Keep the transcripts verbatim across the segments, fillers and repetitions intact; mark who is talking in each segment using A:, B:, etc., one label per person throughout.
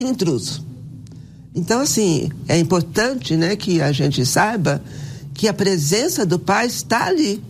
A: intruso. Então, assim, é importante, né, que a gente saiba que a presença do pai está ali.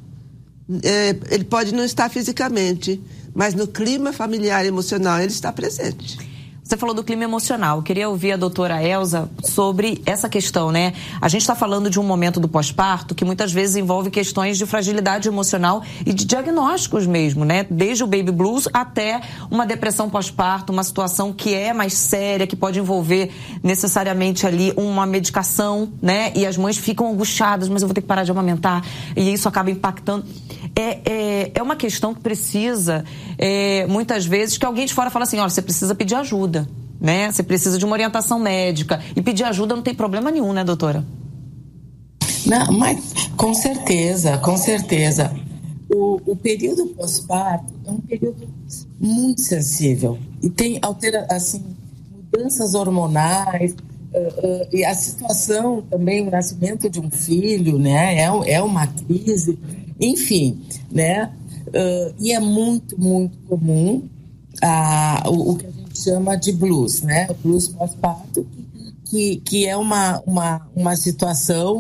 A: É, ele pode não estar fisicamente, mas no clima familiar e emocional ele está presente.
B: Você falou do clima emocional. Eu queria ouvir a doutora Elza sobre essa questão, né? A gente está falando de um momento do pós-parto que muitas vezes envolve questões de fragilidade emocional e de diagnósticos mesmo, né? Desde o baby blues até uma depressão pós-parto, uma situação que é mais séria, que pode envolver necessariamente ali uma medicação, né? E as mães ficam angustiadas, mas eu vou ter que parar de amamentar. E isso acaba impactando. É, é, é uma questão que precisa, é, muitas vezes, que alguém de fora fala assim, olha, você precisa pedir ajuda, né? Você precisa de uma orientação médica. E pedir ajuda não tem problema nenhum, né, doutora?
C: Não, mas com certeza, com certeza. O, o período pós-parto é um período muito sensível. E tem altera, assim, mudanças hormonais, uh, uh, e a situação também, o nascimento de um filho, né? É, é uma crise. Enfim, né? Uh, e é muito, muito comum uh, o, o que a gente chama de blues, né? O blues pós-parto, que, que é uma, uma, uma situação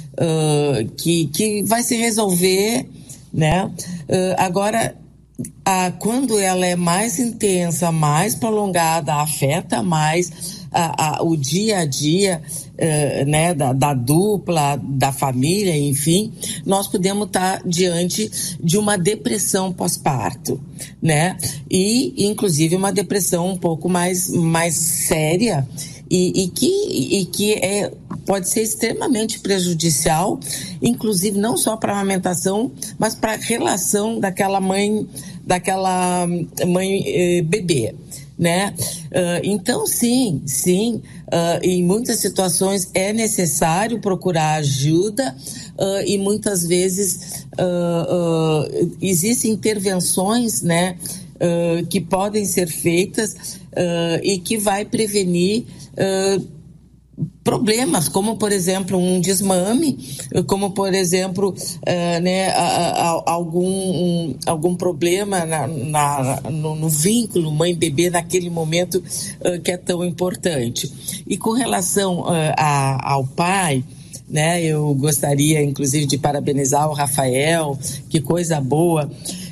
C: uh, que, que vai se resolver, né? Uh, agora, uh, quando ela é mais intensa, mais prolongada, afeta mais a, a, o dia a dia, Uh, né, da, da dupla, da família, enfim, nós podemos estar diante de uma depressão pós-parto, né? E, inclusive, uma depressão um pouco mais, mais séria e, e que, e que é, pode ser extremamente prejudicial, inclusive não só para a amamentação, mas para a relação daquela mãe, daquela mãe eh, bebê. Né? Uh, então, sim, sim, uh, em muitas situações é necessário procurar ajuda uh, e muitas vezes uh, uh, existem intervenções, né, uh, que podem ser feitas uh, e que vai prevenir uh, problemas, como por exemplo um desmame, como por exemplo uh, né, a, a, algum, um, algum problema na, na, no, no vínculo mãe-bebê naquele momento uh, que é tão importante. E com relação uh, a, ao pai, né, eu gostaria inclusive de parabenizar o Rafael, que coisa boa.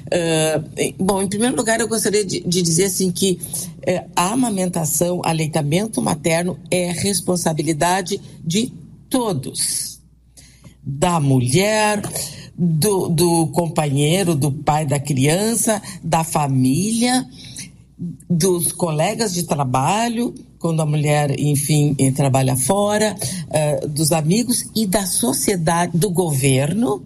C: Uh, bom, em primeiro lugar eu gostaria de, de dizer assim que uh, a amamentação, aleitamento materno é responsabilidade de todos, da mulher, do, do companheiro, do pai da criança, da família, dos colegas de trabalho, quando a mulher, enfim, trabalha fora, uh, dos amigos e da sociedade, do governo,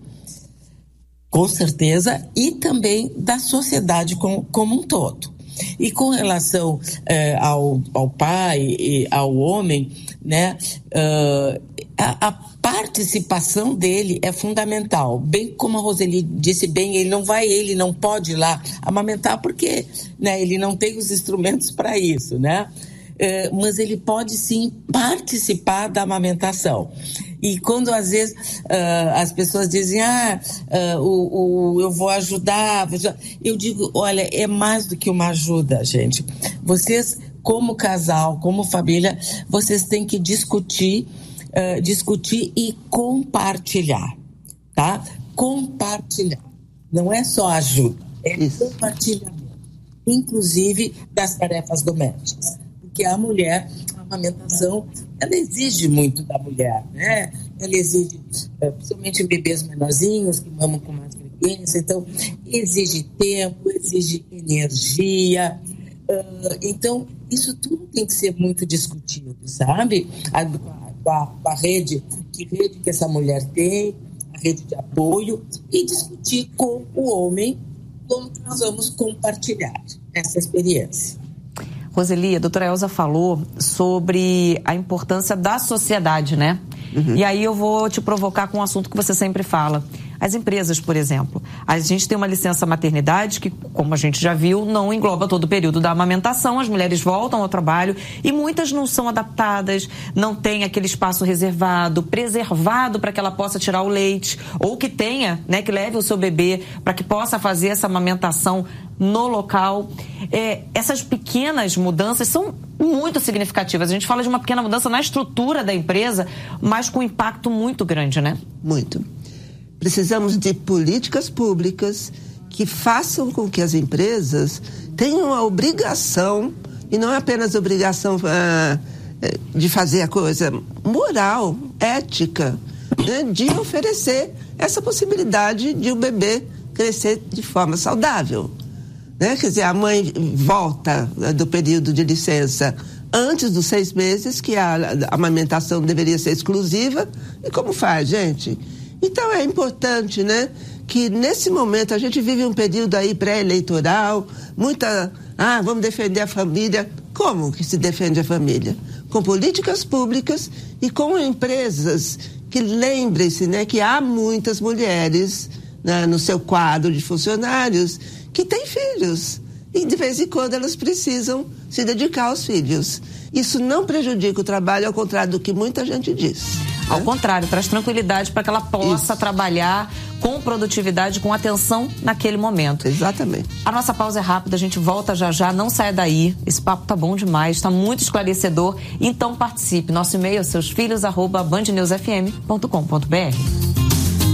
C: com certeza, e também da sociedade com, como um todo. E com relação eh, ao, ao pai e ao homem, né, uh, a, a participação dele é fundamental. Bem como a Roseli disse bem, ele não vai, ele não pode ir lá amamentar porque, né, ele não tem os instrumentos para isso, né? Uh, mas ele pode sim participar da amamentação. E quando às vezes uh, as pessoas dizem, ah, uh, o, o, eu vou ajudar, eu digo, olha, é mais do que uma ajuda, gente. Vocês, como casal, como família, vocês têm que discutir, uh, discutir e compartilhar, tá? Compartilhar. Não é só ajuda, é Isso. compartilhamento, inclusive das tarefas domésticas. Porque a mulher, a amamentação, ela exige muito da mulher, né? Ela exige, principalmente em bebês menorzinhos, que mamam com mais frequência, então exige tempo, exige energia. Uh, então, isso tudo tem que ser muito discutido, sabe? A, a, a rede, que rede que essa mulher tem, a rede de apoio, e discutir com o homem como nós vamos compartilhar essa experiência.
B: Roseli, a doutora Elza falou sobre a importância da sociedade, né? Uhum. E aí eu vou te provocar com um assunto que você sempre fala. As empresas, por exemplo, a gente tem uma licença maternidade que, como a gente já viu, não engloba todo o período da amamentação, as mulheres voltam ao trabalho e muitas não são adaptadas, não tem aquele espaço reservado, preservado para que ela possa tirar o leite, ou que tenha, né, que leve o seu bebê para que possa fazer essa amamentação no local. É, essas pequenas mudanças são muito significativas. A gente fala de uma pequena mudança na estrutura da empresa, mas com impacto muito grande, né?
A: Muito. Precisamos de políticas públicas que façam com que as empresas tenham a obrigação, e não é apenas obrigação ah, de fazer a coisa moral, ética, né, de oferecer essa possibilidade de o bebê crescer de forma saudável. Né? Quer dizer, a mãe volta do período de licença antes dos seis meses, que a, a amamentação deveria ser exclusiva. E como faz, gente? Então é importante, né, que nesse momento a gente vive um período aí pré-eleitoral, muita, ah, vamos defender a família. Como que se defende a família? Com políticas públicas e com empresas que, lembrem-se, né, que há muitas mulheres, né, no seu quadro de funcionários que têm filhos e de vez em quando elas precisam se dedicar aos filhos. Isso não prejudica o trabalho, ao contrário do que muita gente diz.
B: Ao contrário, traz tranquilidade para que ela possa Isso. trabalhar com produtividade, com atenção naquele momento.
A: Exatamente.
B: A nossa pausa é rápida, a gente volta já já, não saia daí. Esse papo tá bom demais, tá muito esclarecedor. Então participe. Nosso e-mail é seus filhos arroba band news f m ponto com ponto b r.